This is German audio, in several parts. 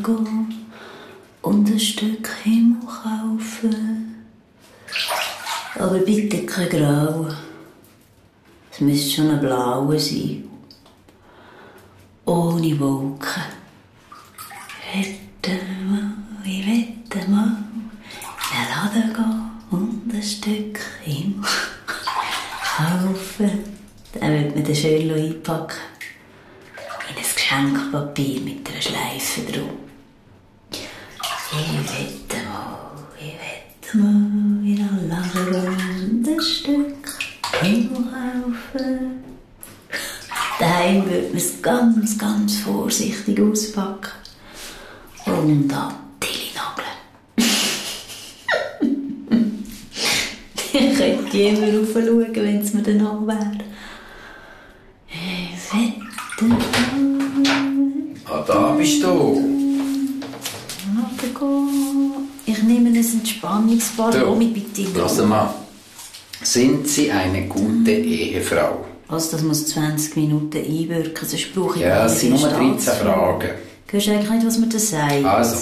gehen und ein Stück Himmel kaufen. Aber bitte kein Grau. Es müsste schon ein blauer sein. Ohne Wolken. Ich wette mal, Laden gehen und ein Stück Himmel kaufen. Dann wird man den schön einpacken. In ein Geschenkpapier mit einer Schleife drum. Ich wette mal, in einen Laden gehen und ein Stück Himmel kaufen. Daheim wird man es ganz, ganz vorsichtig auspacken. Und an die nageln. Ich könnte immer raufschauen, wenn es mir dann auch wäre. Ich wette mal. Ah, da bist du. Ich nehme ein Entspannungsbad mit bitte. Lass mal. Sind Sie eine gute Ehefrau? Also, das muss 20 Minuten einwirken, sonst brauche ich ja, es sind nur 13 Fragen. Hörst du eigentlich nicht, was man da sagt? Also,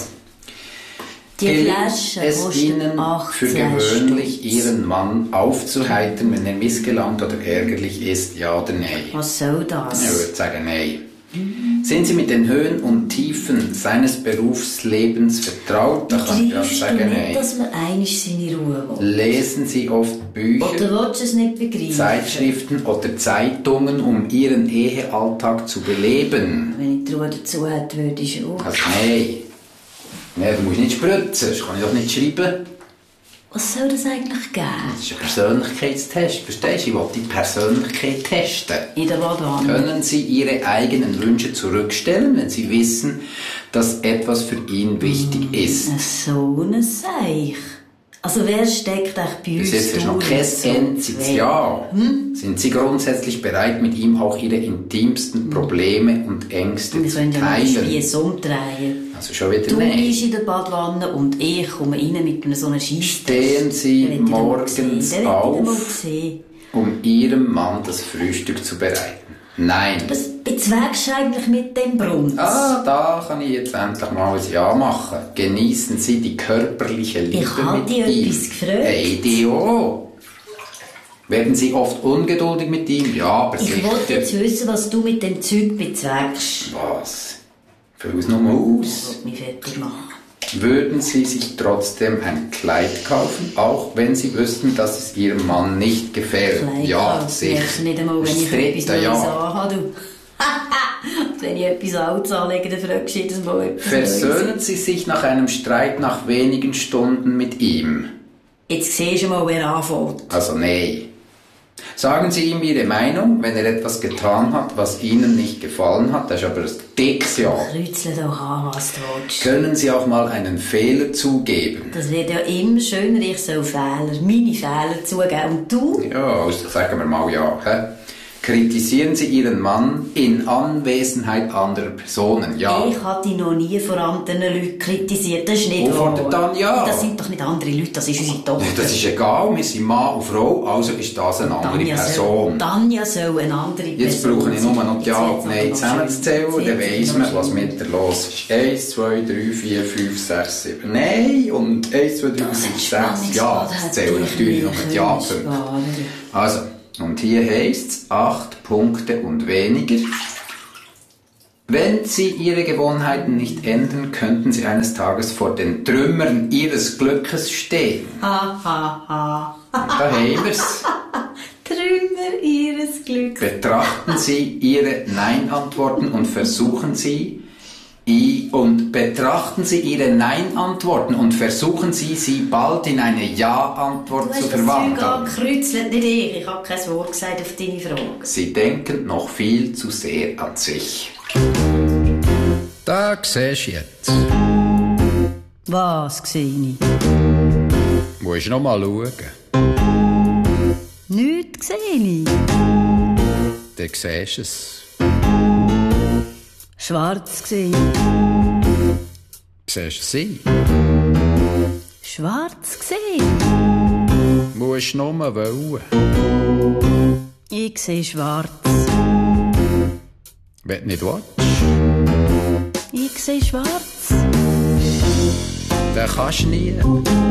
die Flasche es Ihnen für gewöhnlich Ihren Mann aufzuheitern, wenn er missgelaunt oder ärgerlich ist, ja oder nein? Was soll das? Ich würde sagen, nein. Sind Sie mit den Höhen und Tiefen seines Berufslebens vertraut? Da kann ich auch sagen, nicht, nein. Dass man einig seine Ruhe will. Lesen Sie oft Bücher, oder willst du es nicht begreifen? Zeitschriften oder Zeitungen, um Ihren Ehealltag zu beleben? Wenn ich die Ruhe dazu hätte, würde ich schon. Also nein. Nein, du musst nicht spritzen, das kann ich doch nicht schreiben. Was soll das eigentlich geben? Das ist ein Persönlichkeitstest, verstehst du? Ich will die Persönlichkeit testen. In der Badewanne. Können Sie Ihre eigenen Wünsche zurückstellen, wenn Sie wissen, dass etwas für ihn wichtig ist? So ein Seich. Also wer steckt eigentlich bei uns bis jetzt ist noch kein einziges Ja. Sind Sie grundsätzlich bereit, mit ihm auch Ihre intimsten Probleme und Ängste zu teilen? Wir können ja nicht Spieß umdrehen. Also schon wieder du nein. bist in der Badwanne und ich komme rein mit so einer Scheisse. Stehen Sie morgens auf, um Ihrem Mann das Frühstück zu bereiten? Nein. Was bezweckst du eigentlich mit dem Brunz? Ah, da kann ich jetzt endlich mal ein Ja machen. Genießen Sie die körperliche Liebe mit ihm. Ich habe dich etwas gefragt. Hey, die auch. Werden Sie oft ungeduldig mit ihm? Ja, aber sicher. Ich wollte jetzt wissen, was du mit dem Zeug bezweckst. Was? Füll es nur aus. Ich will mich fertig machen. Würden Sie sich trotzdem ein Kleid kaufen, auch wenn Sie wüssten, dass es Ihrem Mann nicht gefällt? Kleid ja, sicher. Nicht einmal, wenn ich etwas Neues anhabe, du. Wenn ich etwas Altes anlege, dann fragst du jedes Mal etwas Versöhnen Sie sich nach einem Streit nach wenigen Stunden mit ihm? Jetzt siehst du mal, wer anfängt. Also nein. Sagen Sie ihm Ihre Meinung, wenn er etwas getan hat, was Ihnen nicht gefallen hat. Das ist aber ein dickes Ja. Kreuzel doch an, was du willst. Können Sie auch mal einen Fehler zugeben? Das wird ja immer schöner, ich soll meine Fehler zugeben. Und du? Ja, also sagen wir mal ja. He? Kritisieren Sie Ihren Mann in Anwesenheit anderer Personen? Ja. Ich habe dich noch nie vor anderen Leuten kritisiert. Das ist nicht wahr. Dann ja. Das sind doch nicht andere Leute, das ist unsere Tochter. Das ist egal, wir sind Mann und Frau, also ist das eine andere Person. Tanja soll eine andere Person. Jetzt brauche ich nur noch Ja und Nein zusammenzuzählen, dann weiss man, was mit der los ist. 1, 2, 3, 4, 5, 6, 7, Nein und 1, 2, 3, 4, 5, 6, Ja. Das zählen natürlich noch mit Ja-Punkten. Also, und hier heisst es 8 Punkte und weniger. Wenn Sie Ihre Gewohnheiten nicht ändern, könnten Sie eines Tages vor den Trümmern Ihres Glückes stehen. Ha, ha, ha. Da haben wir's. Trümmer Ihres Glückes. Betrachten Sie Ihre Nein-Antworten und versuchen Sie Ihre Nein-Antworten und versuchen Sie, sie bald in eine Ja-Antwort zu verwandeln. Du hast das Zeug angekreuzelt, nicht ich. Ich habe kein Wort gesagt auf deine Frage. Sie denken noch viel zu sehr an sich. Da siehst du jetzt. Was sehe ich? Musst noch mal schauen. Nichts sehe ich. Dann siehst du es. Schwarz gesehen. Siehst du sie? Schwarz gesehen. Musst nur mal wollen. Ich sehe schwarz. Wenn du nicht willst. Ich sehe schwarz. kannst du nie.